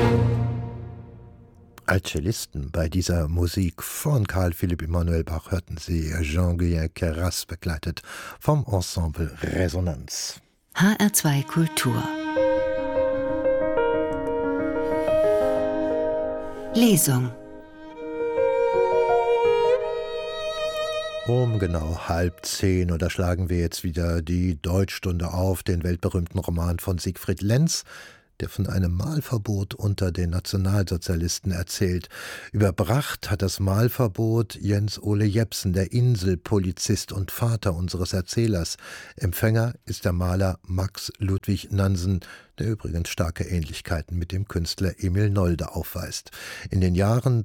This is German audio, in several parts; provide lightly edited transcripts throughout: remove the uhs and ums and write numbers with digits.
Als Cellisten bei dieser Musik von Karl Philipp Emanuel Bach hörten Sie Jean-Guyen Queyras, begleitet vom Ensemble Resonanz. HR2 Kultur. Lesung. Um genau 9:30 da schlagen wir jetzt wieder die Deutschstunde auf, den weltberühmten Roman von Siegfried Lenz, der von einem Malverbot unter den Nationalsozialisten erzählt. Überbracht hat das Malverbot Jens Ole Jepsen, der Inselpolizist und Vater unseres Erzählers. Empfänger ist der Maler Max Ludwig Nansen, der übrigens starke Ähnlichkeiten mit dem Künstler Emil Nolde aufweist. In den Jahren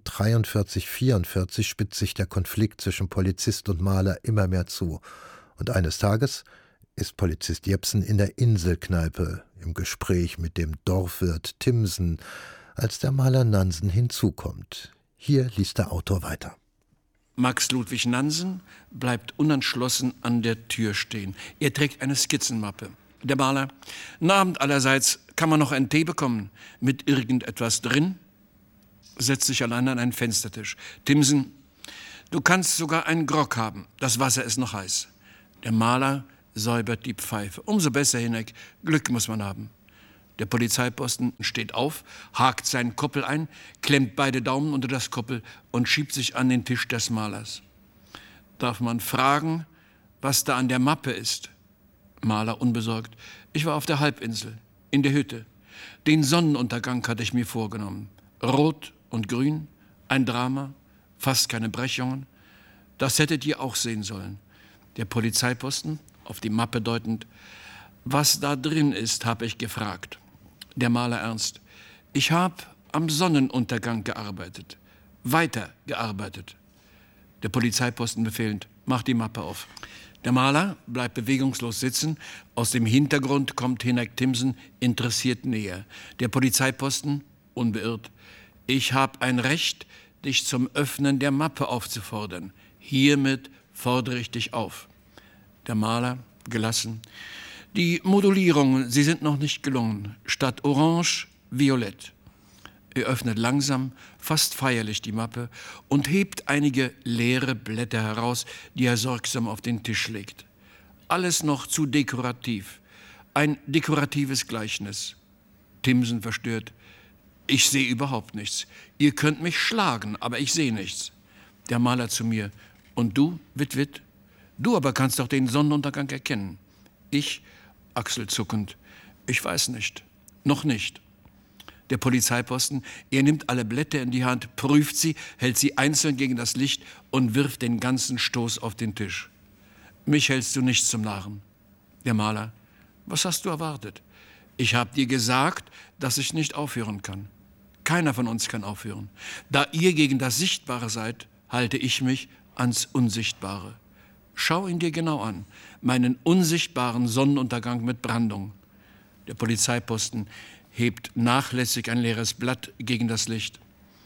43-44 spitzt sich der Konflikt zwischen Polizist und Maler immer mehr zu. Und eines Tages ist Polizist Jepsen in der Inselkneipe im Gespräch mit dem Dorfwirt Timmsen, als der Maler Nansen hinzukommt. Hier liest der Autor weiter. Max Ludwig Nansen bleibt unentschlossen an der Tür stehen. Er trägt eine Skizzenmappe. Der Maler: »Guten Abend allerseits. Kann man noch einen Tee bekommen? Mit irgendetwas drin?« Setzt sich allein an einen Fenstertisch. Timmsen: »Du kannst sogar einen Grog haben. Das Wasser ist noch heiß.« Der Maler säubert die Pfeife. »Umso besser, Hineck. Glück muss man haben.« Der Polizeiposten steht auf, hakt seinen Koppel ein, klemmt beide Daumen unter das Koppel und schiebt sich an den Tisch des Malers. »Darf man fragen, was da an der Mappe ist?« Maler unbesorgt: »Ich war auf der Halbinsel, in der Hütte. Den Sonnenuntergang hatte ich mir vorgenommen. Rot und grün, ein Drama, fast keine Brechungen. Das hättet ihr auch sehen sollen.« Der Polizeiposten, auf die Mappe deutend: »Was da drin ist, habe ich gefragt.« Der Maler ernst: »Ich habe am Sonnenuntergang gearbeitet. Weiter gearbeitet.« Der Polizeiposten befehlend: »Mach die Mappe auf.« Der Maler bleibt bewegungslos sitzen. Aus dem Hintergrund kommt Hineck Timmsen interessiert näher. Der Polizeiposten, unbeirrt: »Ich habe ein Recht, dich zum Öffnen der Mappe aufzufordern. Hiermit fordere ich dich auf.« Der Maler, gelassen: »Die Modulierungen, sie sind noch nicht gelungen. Statt Orange, Violett.« Er öffnet langsam, fast feierlich die Mappe und hebt einige leere Blätter heraus, die er sorgsam auf den Tisch legt. Alles noch zu dekorativ. Ein dekoratives Gleichnis. Timmsen verstört: »Ich sehe überhaupt nichts. Ihr könnt mich schlagen, aber ich sehe nichts.« Der Maler zu mir: »Und du, Witwit? Du aber kannst doch den Sonnenuntergang erkennen.« Ich, achselzuckend: »Ich weiß nicht. Noch nicht.« Der Polizeiposten: Er nimmt alle Blätter in die Hand, prüft sie, hält sie einzeln gegen das Licht und wirft den ganzen Stoß auf den Tisch. »Mich hältst du nicht zum Narren.« Der Maler: »Was hast du erwartet? Ich habe dir gesagt, dass ich nicht aufhören kann. Keiner von uns kann aufhören. Da ihr gegen das Sichtbare seid, halte ich mich ans Unsichtbare. Schau ihn dir genau an, meinen unsichtbaren Sonnenuntergang mit Brandung.« Der Polizeiposten hebt nachlässig ein leeres Blatt gegen das Licht.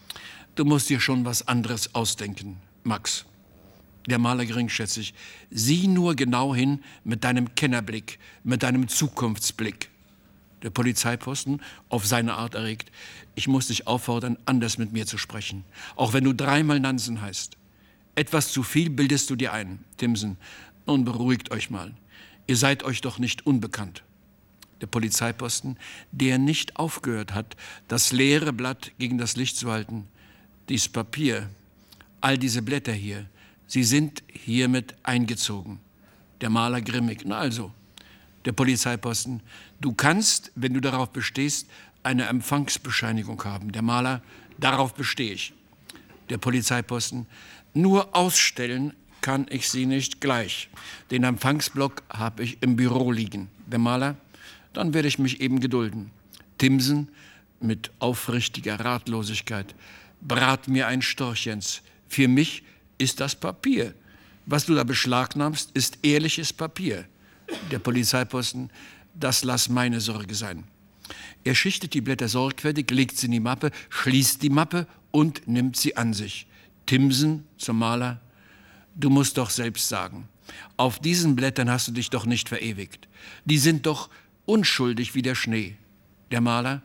»Du musst dir schon was anderes ausdenken, Max.« Der Maler geringschätzig: »Sieh nur genau hin mit deinem Kennerblick, mit deinem Zukunftsblick.« Der Polizeiposten, auf seine Art erregt: »Ich muss dich auffordern, anders mit mir zu sprechen, auch wenn du 3-mal Nansen heißt. Etwas zu viel bildest du dir ein.« Timmsen: »Nun beruhigt euch mal. Ihr seid euch doch nicht unbekannt.« Der Polizeiposten, der nicht aufgehört hat, das leere Blatt gegen das Licht zu halten: »Dies Papier, all diese Blätter hier, sie sind hiermit eingezogen.« Der Maler grimmig: »Na also.« Der Polizeiposten: »Du kannst, wenn du darauf bestehst, eine Empfangsbescheinigung haben.« Der Maler: »Darauf bestehe ich.« Der Polizeiposten: »Nur ausstellen kann ich sie nicht gleich. Den Empfangsblock habe ich im Büro liegen.« Der Maler: »Dann werde ich mich eben gedulden.« Timmsen mit aufrichtiger Ratlosigkeit: »Brat mir ein Storch, Jens. Für mich ist das Papier. Was du da beschlagnahmst, ist ehrliches Papier.« Der Polizeiposten: »Das lass meine Sorge sein.« Er schichtet die Blätter sorgfältig, legt sie in die Mappe, schließt die Mappe und nimmt sie an sich. Timmsen zum Maler: »Du musst doch selbst sagen, auf diesen Blättern hast du dich doch nicht verewigt. Die sind doch unschuldig wie der Schnee.« Der Maler: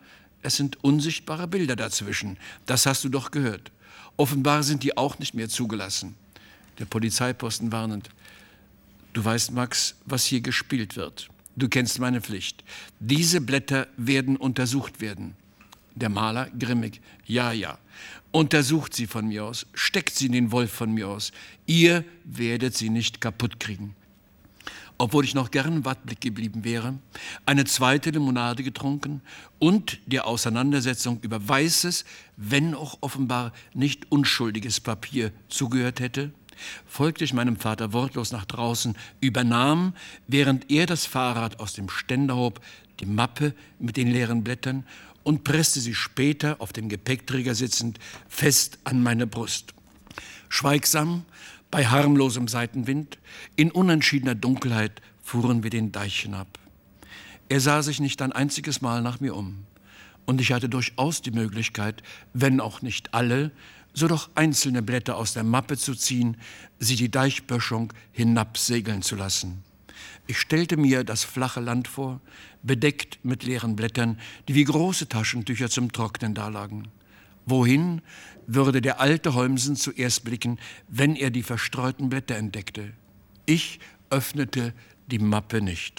es sind unsichtbare Bilder dazwischen. Das hast du doch gehört. Offenbar sind die auch nicht mehr zugelassen. Der Polizeiposten warnend. Du weißt, Max, was hier gespielt wird. Du kennst meine Pflicht. Diese Blätter werden untersucht werden. Der Maler grimmig. Ja, ja. Untersucht sie von mir aus. Steckt sie in den Wolf von mir aus. Ihr werdet sie nicht kaputt kriegen. Obwohl ich noch gern wattblick geblieben wäre, eine zweite Limonade getrunken und der Auseinandersetzung über weißes, wenn auch offenbar nicht unschuldiges Papier zugehört hätte, folgte ich meinem Vater wortlos nach draußen, übernahm, während er das Fahrrad aus dem Ständer hob, die Mappe mit den leeren Blättern und presste sie später, auf dem Gepäckträger sitzend, fest an meine Brust. Schweigsam, bei harmlosem Seitenwind, in unentschiedener Dunkelheit fuhren wir den Deich hinab. Er sah sich nicht ein einziges Mal nach mir um. Und ich hatte durchaus die Möglichkeit, wenn auch nicht alle, so doch einzelne Blätter aus der Mappe zu ziehen, sie die Deichböschung hinabsegeln zu lassen. Ich stellte mir das flache Land vor, bedeckt mit leeren Blättern, die wie große Taschentücher zum Trocknen dalagen. Wohin würde der alte Holmsen zuerst blicken, wenn er die verstreuten Blätter entdeckte? Ich öffnete die Mappe nicht.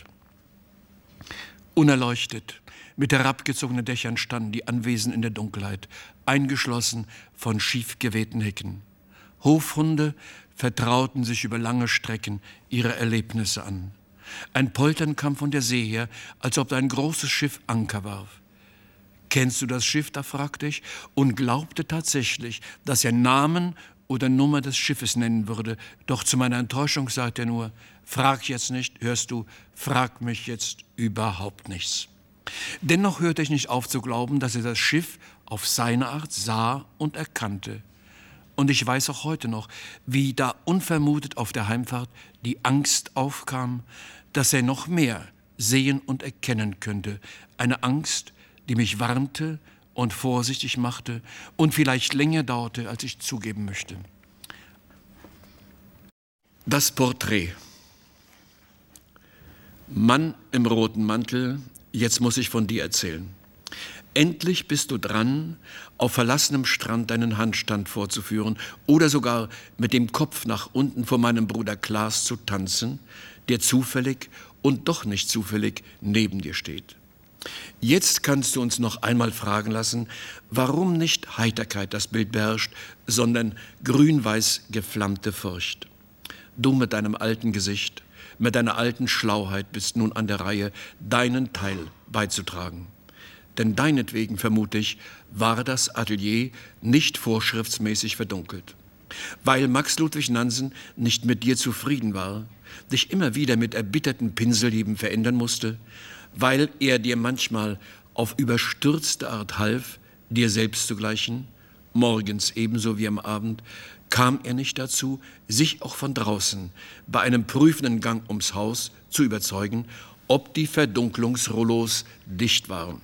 Unerleuchtet, mit herabgezogenen Dächern standen die Anwesen in der Dunkelheit, eingeschlossen von schief gewehten Hecken. Hofhunde vertrauten sich über lange Strecken ihre Erlebnisse an. Ein Poltern kam von der See her, als ob da ein großes Schiff Anker warf. »Kennst du das Schiff?« da fragte ich und glaubte tatsächlich, dass er Namen oder Nummer des Schiffes nennen würde. Doch zu meiner Enttäuschung sagte er nur, »Frag jetzt nicht, hörst du, frag mich jetzt überhaupt nichts.« Dennoch hörte ich nicht auf zu glauben, dass er das Schiff auf seine Art sah und erkannte. Und ich weiß auch heute noch, wie da unvermutet auf der Heimfahrt die Angst aufkam, dass er noch mehr sehen und erkennen könnte. Eine Angst, die mich warnte und vorsichtig machte und vielleicht länger dauerte, als ich zugeben möchte. Das Porträt. Mann im roten Mantel, jetzt muss ich von dir erzählen. Endlich bist du dran, auf verlassenem Strand deinen Handstand vorzuführen oder sogar mit dem Kopf nach unten vor meinem Bruder Klaas zu tanzen, der zufällig und doch nicht zufällig neben dir steht. Jetzt kannst du uns noch einmal fragen lassen, warum nicht Heiterkeit das Bild beherrscht, sondern grün-weiß geflammte Furcht. Du mit deinem alten Gesicht, mit deiner alten Schlauheit bist nun an der Reihe, deinen Teil beizutragen. Denn deinetwegen, vermute ich, war das Atelier nicht vorschriftsmäßig verdunkelt. Weil Max Ludwig Nansen nicht mit dir zufrieden war, dich immer wieder mit erbitterten Pinselhieben verändern musste, weil er dir manchmal auf überstürzte Art half, dir selbst zu gleichen, morgens ebenso wie am Abend, kam er nicht dazu, sich auch von draußen bei einem prüfenden Gang ums Haus zu überzeugen, ob die Verdunklungsrollos dicht waren.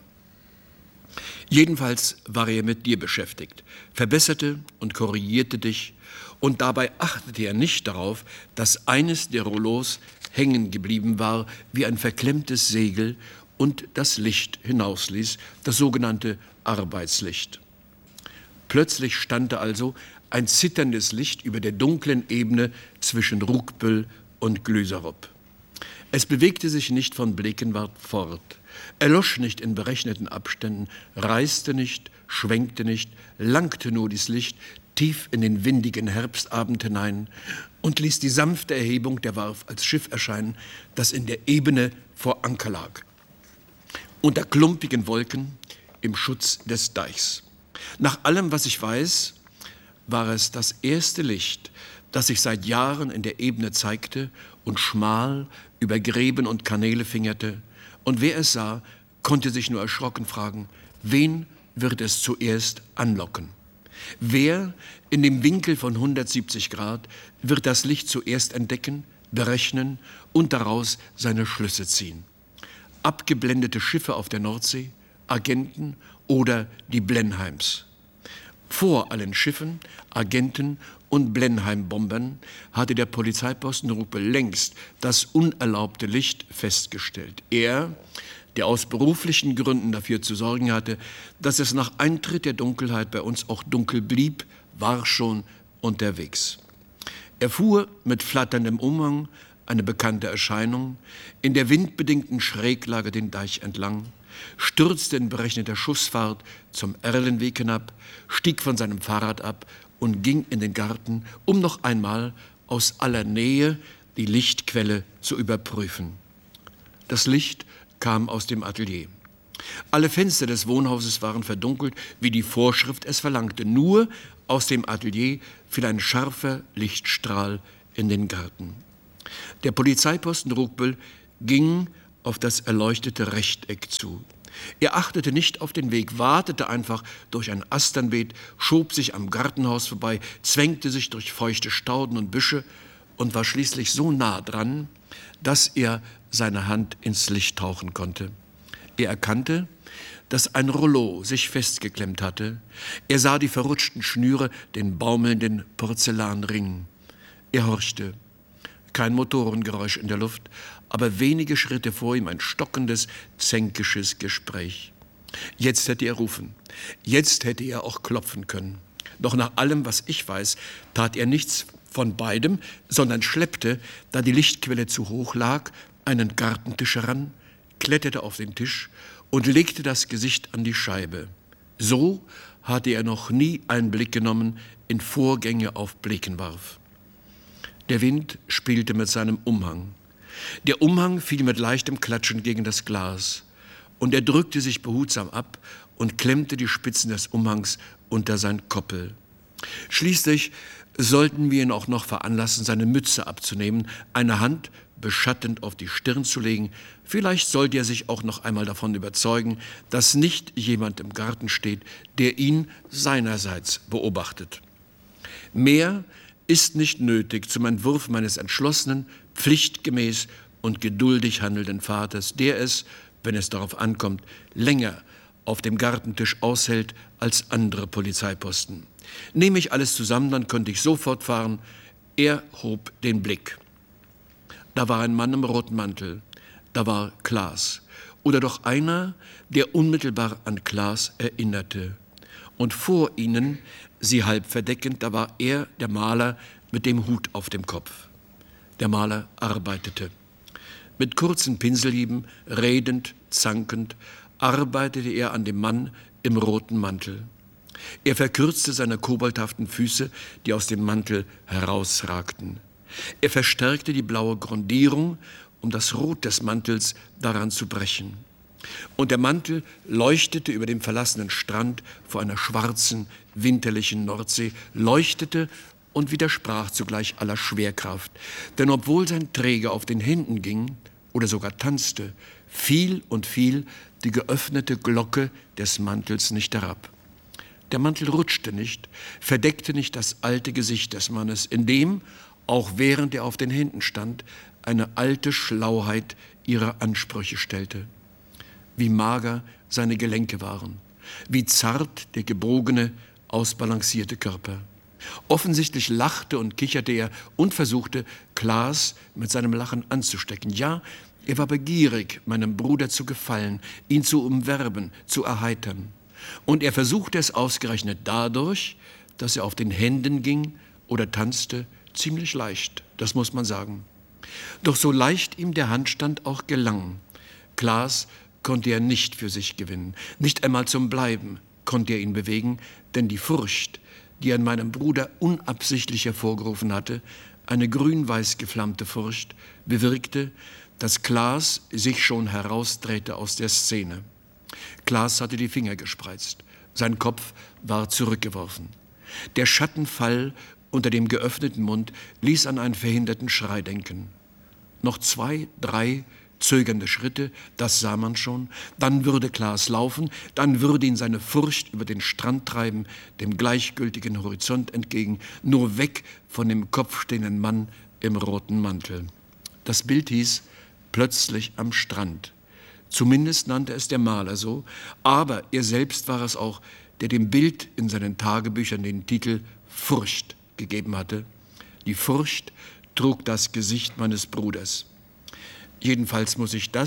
Jedenfalls war er mit dir beschäftigt, verbesserte und korrigierte dich und dabei achtete er nicht darauf, dass eines der Rollos hängen geblieben war wie ein verklemmtes Segel und das Licht hinausließ, das sogenannte Arbeitslicht. Plötzlich stand da also ein zitterndes Licht über der dunklen Ebene zwischen Rugbüll und Glüserup. Es bewegte sich nicht von Blekenwart fort, erlosch nicht in berechneten Abständen, reiste nicht, schwenkte nicht, langte nur dies Licht tief in den windigen Herbstabend hinein und ließ die sanfte Erhebung der Warf als Schiff erscheinen, das in der Ebene vor Anker lag. Unter klumpigen Wolken im Schutz des Deichs. Nach allem, was ich weiß, war es das erste Licht, das sich seit Jahren in der Ebene zeigte und schmal über Gräben und Kanäle fingerte. Und wer es sah, konnte sich nur erschrocken fragen, wen wird es zuerst anlocken? Wer in dem Winkel von 170 Grad wird das Licht zuerst entdecken, berechnen und daraus seine Schlüsse ziehen? Abgeblendete Schiffe auf der Nordsee, Agenten oder die Blenheims? Vor allen Schiffen, Agenten und Blenheim-Bombern hatte der Polizeiposten Ruppel längst das unerlaubte Licht festgestellt. Er, der aus beruflichen Gründen dafür zu sorgen hatte, dass es nach Eintritt der Dunkelheit bei uns auch dunkel blieb, war schon unterwegs. Er fuhr mit flatterndem Umhang, eine bekannte Erscheinung, in der windbedingten Schräglage den Deich entlang, stürzte in berechneter Schussfahrt zum Erlenweg hinab, stieg von seinem Fahrrad ab und ging in den Garten, um noch einmal aus aller Nähe die Lichtquelle zu überprüfen. Das Licht kam aus dem Atelier. Alle Fenster des Wohnhauses waren verdunkelt, wie die Vorschrift es verlangte. Nur aus dem Atelier fiel ein scharfer Lichtstrahl in den Garten. Der Polizeiposten Rugbüll ging auf das erleuchtete Rechteck zu. Er achtete nicht auf den Weg, wartete einfach durch ein Asternbeet, schob sich am Gartenhaus vorbei, zwängte sich durch feuchte Stauden und Büsche und war schließlich so nah dran, dass er seine Hand ins Licht tauchen konnte. Er erkannte, dass ein Rollo sich festgeklemmt hatte. Er sah die verrutschten Schnüre, den baumelnden Porzellanring. Er horchte. Kein Motorengeräusch in der Luft, aber wenige Schritte vor ihm ein stockendes, zänkisches Gespräch. Jetzt hätte er rufen. Jetzt hätte er auch klopfen können. Doch nach allem, was ich weiß, tat er nichts von beidem, sondern schleppte, da die Lichtquelle zu hoch lag, einen Gartentisch heran, kletterte auf den Tisch und legte das Gesicht an die Scheibe. So hatte er noch nie Einblick genommen in Vorgänge auf Blekenwarf. Der Wind spielte mit seinem Umhang. Der Umhang fiel mit leichtem Klatschen gegen das Glas und er drückte sich behutsam ab und klemmte die Spitzen des Umhangs unter sein Koppel. Schließlich sollten wir ihn auch noch veranlassen, seine Mütze abzunehmen, eine Hand beschattend auf die Stirn zu legen. Vielleicht sollte er sich auch noch einmal davon überzeugen, dass nicht jemand im Garten steht, der ihn seinerseits beobachtet. Mehr ist nicht nötig zum Entwurf meines entschlossenen, pflichtgemäß und geduldig handelnden Vaters, der es, wenn es darauf ankommt, länger auf dem Gartentisch aushält als andere Polizeiposten. Nehme ich alles zusammen, dann könnte ich sofort fahren. Er hob den Blick. Da war ein Mann im roten Mantel. Da war Klaas. Oder doch einer, der unmittelbar an Klaas erinnerte. Und vor ihnen, sie halb verdeckend, da war er, der Maler, mit dem Hut auf dem Kopf. Der Maler arbeitete. Mit kurzen Pinselhieben, redend, zankend, arbeitete er an dem Mann im roten Mantel. Er verkürzte seine koboldhaften Füße, die aus dem Mantel herausragten. Er verstärkte die blaue Grundierung, um das Rot des Mantels daran zu brechen. Und der Mantel leuchtete über dem verlassenen Strand vor einer schwarzen, winterlichen Nordsee, leuchtete und widersprach zugleich aller Schwerkraft. Denn obwohl sein Träger auf den Händen ging oder sogar tanzte, fiel und fiel die geöffnete Glocke des Mantels nicht herab. Der Mantel rutschte nicht, verdeckte nicht das alte Gesicht des Mannes, in dem, auch während er auf den Händen stand, eine alte Schlauheit ihre Ansprüche stellte. Wie mager seine Gelenke waren, wie zart der gebogene, ausbalancierte Körper. Offensichtlich lachte und kicherte er und versuchte, Klaas mit seinem Lachen anzustecken. Ja, er war begierig, meinem Bruder zu gefallen, ihn zu umwerben, zu erheitern. Und er versuchte es ausgerechnet dadurch, dass er auf den Händen ging oder tanzte, ziemlich leicht, das muss man sagen. Doch so leicht ihm der Handstand auch gelang, Klaas konnte er nicht für sich gewinnen, nicht einmal zum Bleiben konnte er ihn bewegen, denn die Furcht, die er in meinem Bruder unabsichtlich hervorgerufen hatte, eine grün-weiß geflammte Furcht, bewirkte, dass Klaas sich schon herausdrehte aus der Szene. Klaas hatte die Finger gespreizt, sein Kopf war zurückgeworfen. Der Schattenfall unter dem geöffneten Mund ließ an einen verhinderten Schrei denken. Noch 2, 3 zögernde Schritte, das sah man schon, dann würde Klaas laufen, dann würde ihn seine Furcht über den Strand treiben, dem gleichgültigen Horizont entgegen, nur weg von dem kopfstehenden Mann im roten Mantel. Das Bild hieß Plötzlich am Strand. Zumindest nannte es der Maler so, aber er selbst war es auch, der dem Bild in seinen Tagebüchern den Titel Furcht gegeben hatte. Die Furcht trug das Gesicht meines Bruders. Jedenfalls muss ich das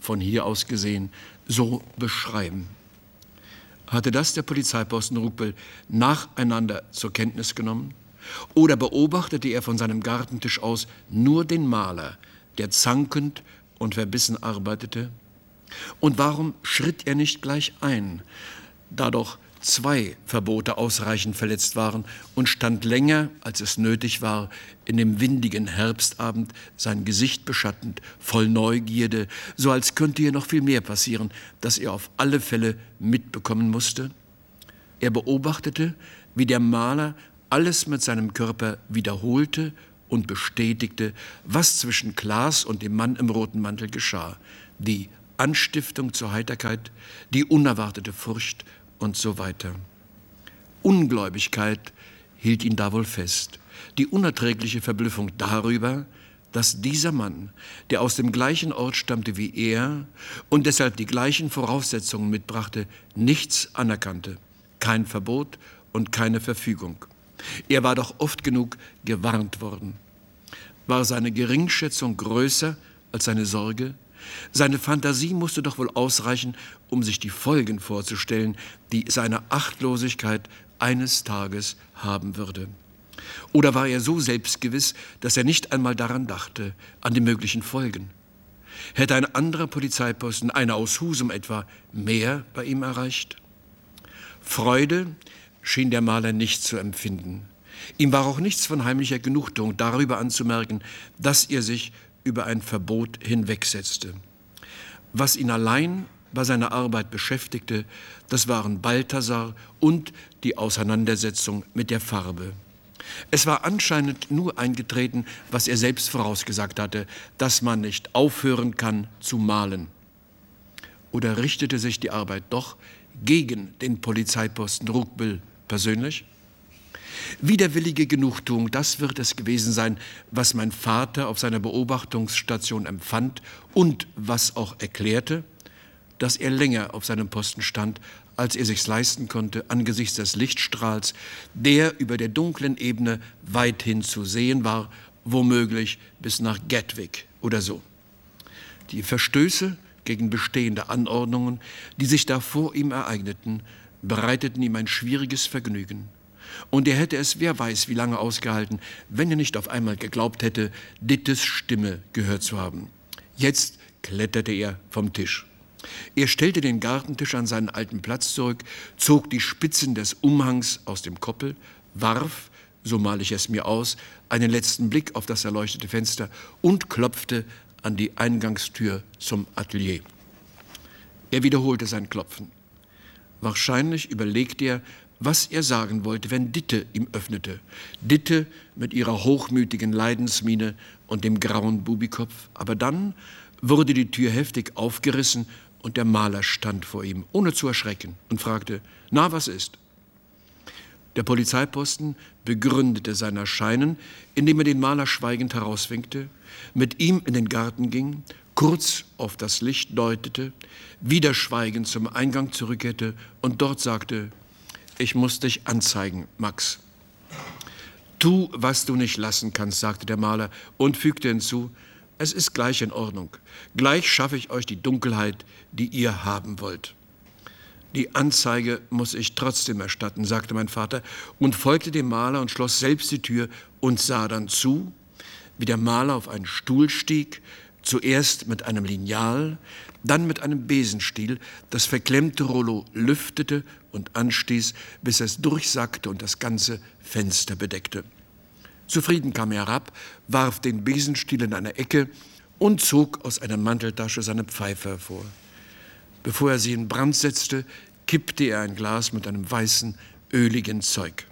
von hier aus gesehen, so beschreiben. Hatte das der Polizeiposten Ruckbüll nacheinander zur Kenntnis genommen? Oder beobachtete er von seinem Gartentisch aus nur den Maler, der zankend und verbissen arbeitete? Und warum schritt er nicht gleich ein, da doch 2 Verbote ausreichend verletzt waren, und stand länger, als es nötig war, in dem windigen Herbstabend, sein Gesicht beschattend, voll Neugierde, so als könnte hier noch viel mehr passieren, das er auf alle Fälle mitbekommen musste? Er beobachtete, wie der Maler alles mit seinem Körper wiederholte und bestätigte, was zwischen Klaas und dem Mann im roten Mantel geschah. Die Anstiftung zur Heiterkeit, die unerwartete Furcht und so weiter. Ungläubigkeit hielt ihn da wohl fest. Die unerträgliche Verblüffung darüber, dass dieser Mann, der aus dem gleichen Ort stammte wie er und deshalb die gleichen Voraussetzungen mitbrachte, nichts anerkannte, kein Verbot und keine Verfügung. Er war doch oft genug gewarnt worden. War seine Geringschätzung größer als seine Sorge? Seine Fantasie musste doch wohl ausreichen, um sich die Folgen vorzustellen, die seine Achtlosigkeit eines Tages haben würde. Oder war er so selbstgewiss, dass er nicht einmal daran dachte, an die möglichen Folgen? Hätte ein anderer Polizeiposten, einer aus Husum etwa, mehr bei ihm erreicht? Freude schien der Maler nicht zu empfinden. Ihm war auch nichts von heimlicher Genugtuung darüber anzumerken, dass er sich über ein Verbot hinwegsetzte. Was ihn allein bei seiner Arbeit beschäftigte, das waren Balthasar und die Auseinandersetzung mit der Farbe. Es war anscheinend nur eingetreten, was er selbst vorausgesagt hatte, dass man nicht aufhören kann zu malen. Oder richtete sich die Arbeit doch gegen den Polizeiposten Ruckbüll persönlich? Widerwillige Genugtuung, das wird es gewesen sein, was mein Vater auf seiner Beobachtungsstation empfand und was auch erklärte, dass er länger auf seinem Posten stand, als er sich's leisten konnte, angesichts des Lichtstrahls, der über der dunklen Ebene weithin zu sehen war, womöglich bis nach Gatwick oder so. Die Verstöße gegen bestehende Anordnungen, die sich da vor ihm ereigneten, bereiteten ihm ein schwieriges Vergnügen. Und er hätte es, wer weiß, wie lange ausgehalten, wenn er nicht auf einmal geglaubt hätte, Dittes Stimme gehört zu haben. Jetzt kletterte er vom Tisch. Er stellte den Gartentisch an seinen alten Platz zurück, zog die Spitzen des Umhangs aus dem Koppel, warf, so male ich es mir aus, einen letzten Blick auf das erleuchtete Fenster und klopfte an die Eingangstür zum Atelier. Er wiederholte sein Klopfen. Wahrscheinlich überlegte er, was er sagen wollte, wenn Ditte ihm öffnete. Ditte mit ihrer hochmütigen Leidensmiene und dem grauen Bubikopf. Aber dann wurde die Tür heftig aufgerissen und der Maler stand vor ihm, ohne zu erschrecken, und fragte, »Na, was ist?« Der Polizeiposten begründete sein Erscheinen, indem er den Maler schweigend herauswinkte, mit ihm in den Garten ging, kurz auf das Licht deutete, wieder schweigend zum Eingang zurückkehrte und dort sagte, »Ich muss dich anzeigen, Max.« »Tu, was du nicht lassen kannst«, sagte der Maler und fügte hinzu, »es ist gleich in Ordnung. Gleich schaffe ich euch die Dunkelheit, die ihr haben wollt.« »Die Anzeige muss ich trotzdem erstatten«, sagte mein Vater und folgte dem Maler und schloss selbst die Tür und sah dann zu, wie der Maler auf einen Stuhl stieg, zuerst mit einem Lineal, dann mit einem Besenstiel, das verklemmte Rollo lüftete und anstieß, bis es durchsackte und das ganze Fenster bedeckte. Zufrieden kam er herab, warf den Besenstiel in eine Ecke und zog aus einer Manteltasche seine Pfeife hervor. Bevor er sie in Brand setzte, kippte er ein Glas mit einem weißen, öligen Zeug.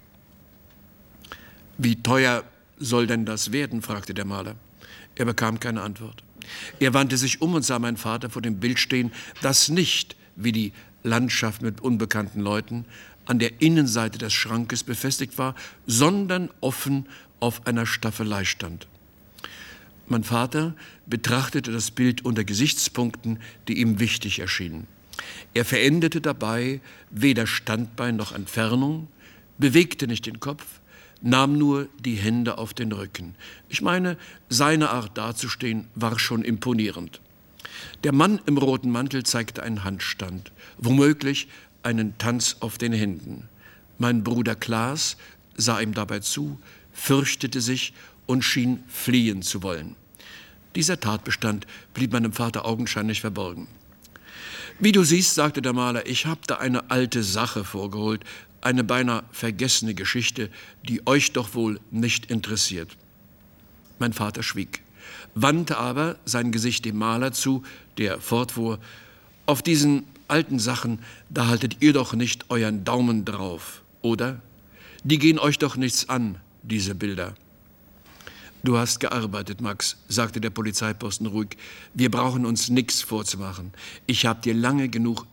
»Wie teuer soll denn das werden?« fragte der Maler. Er bekam keine Antwort. Er wandte sich um und sah meinen Vater vor dem Bild stehen, das nicht, wie die Landschaft mit unbekannten Leuten, an der Innenseite des Schrankes befestigt war, sondern offen auf einer Staffelei stand. Mein Vater betrachtete das Bild unter Gesichtspunkten, die ihm wichtig erschienen. Er veränderte dabei weder Standbein noch Entfernung, bewegte nicht den Kopf, nahm nur die Hände auf den Rücken. Ich meine, seine Art dazustehen war schon imponierend. Der Mann im roten Mantel zeigte einen Handstand, womöglich einen Tanz auf den Händen. Mein Bruder Klaas sah ihm dabei zu, fürchtete sich und schien fliehen zu wollen. Dieser Tatbestand blieb meinem Vater augenscheinlich verborgen. »Wie du siehst«, sagte der Maler, »ich habe da eine alte Sache vorgeholt, eine beinahe vergessene Geschichte, die euch doch wohl nicht interessiert.« Mein Vater schwieg, wandte aber sein Gesicht dem Maler zu, der fortfuhr: »Auf diesen alten Sachen, da haltet ihr doch nicht euren Daumen drauf, oder? Die gehen euch doch nichts an, diese Bilder.« »Du hast gearbeitet, Max«, sagte der Polizeiposten ruhig. »Wir brauchen uns nichts vorzumachen. Ich habe dir lange genug